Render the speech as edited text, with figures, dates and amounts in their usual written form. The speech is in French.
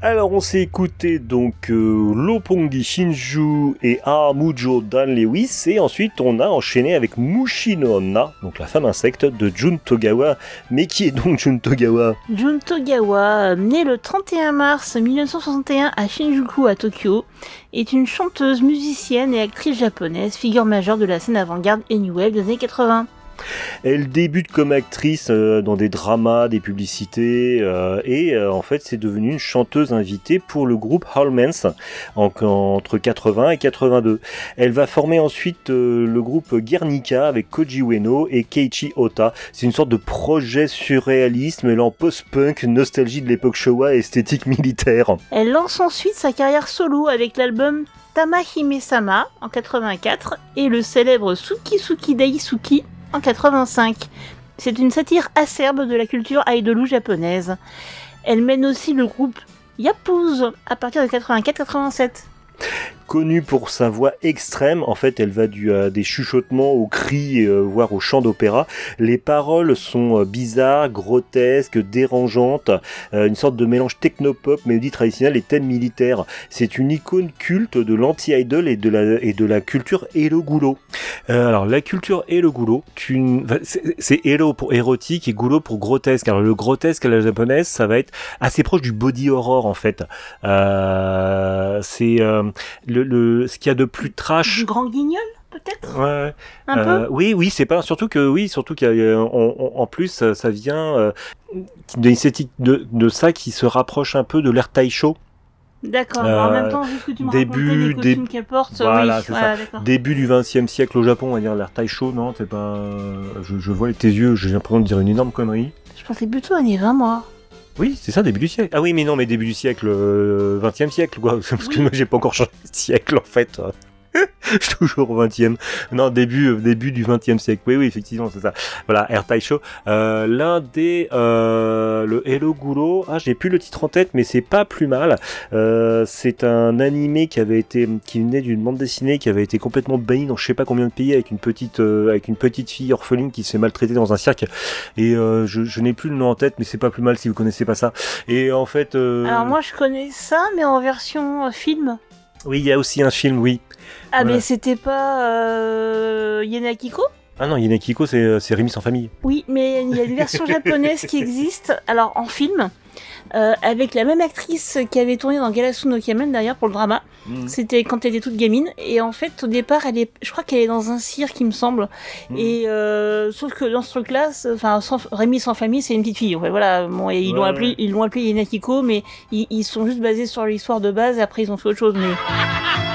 Alors on s'est écouté donc Roppongi Shinju et Amujo Dan Lewis et ensuite on a enchaîné avec Mushi no Onna, donc la femme insecte de Jun Togawa. Mais qui est donc Jun Togawa ? Jun Togawa, née le 31 mars 1961 à Shinjuku à Tokyo, est une chanteuse, musicienne et actrice japonaise, figure majeure de la scène avant-garde et new wave des années 80. Elle débute comme actrice dans des dramas, des publicités et en fait c'est devenue une chanteuse invitée pour le groupe Hallmans entre 80 et 82. Elle va former ensuite le groupe Guernica avec Koji Ueno et Keiichi Ota. C'est une sorte de projet surréaliste mêlant post-punk, nostalgie de l'époque Showa et esthétique militaire. Elle lance ensuite sa carrière solo avec l'album Tamahime-sama en 84 et le célèbre Suki Suki Daisuki en 85. C'est une satire acerbe de la culture idolou japonaise. Elle mène aussi le groupe Yapuz à partir de 84-87. Connue pour sa voix extrême, en fait elle va des chuchotements aux cris, voire au chant d'opéra. Les paroles sont bizarres, grotesques, dérangeantes, une sorte de mélange technopop, mélodie traditionnelle et thème militaire. C'est une icône culte de l'anti-idol et de la culture hello-gulo. Alors la culture hello-gulo, c'est hello pour érotique et gulo pour grotesque. Alors le grotesque à la japonaise, ça va être assez proche du body horror en fait. C'est ce qu'il y a de plus trash. Du grand guignol peut-être. Ouais. Un peu. Oui, c'est pas surtout qu'il y a en plus ça vient d'une esthétique de ça qui se rapproche un peu de l'ère taisho. D'accord, en même temps, vu ce que tu me racontais, les costumes qu'elle porte, voilà, oui, c'est ça. D'accord. Début du XXe siècle au Japon, on va dire l'ère taisho, non, c'est pas... Je vois tes yeux, j'ai l'impression de dire une énorme connerie. Je pensais plutôt années 20, moi. Oui, c'est ça, début du siècle. Ah oui, mais non, mais début du siècle, 20e siècle, quoi. Parce que moi, j'ai pas encore changé de siècle, en fait. Je suis toujours au 20e. Non, début du 20e siècle. Oui, effectivement, c'est ça. Voilà, Air Taisho. L'un des... le Hello Gulo. Ah, j'ai plus le titre en tête, mais c'est pas plus mal. C'est un animé qui venait d'une bande dessinée qui avait été complètement banni dans je sais pas combien de pays avec une petite fille orpheline qui se fait maltraiter dans un cirque. Et je n'ai plus le nom en tête, mais c'est pas plus mal si vous connaissez pas ça. Et en fait... Alors moi, je connais ça, mais en version film. Oui, il y a aussi un film, oui. Ah, voilà. Mais c'était pas Yenakiko ? Ah non, Yenakiko, c'est Rémi sans famille. Oui, mais il y a une version japonaise qui existe, alors en film, avec la même actrice qui avait tourné dans Garasu no Kamen d'ailleurs pour le drama. C'était quand elle était toute gamine, et en fait au départ je crois qu'elle est dans un cirque il me semble, et sauf que dans ce truc-là, Rémi sans famille c'est une petite fille. Ouais, voilà, bon, et ils l'ont appelé Yenakiko, mais ils sont juste basés sur l'histoire de base. Après ils ont fait autre chose, mais.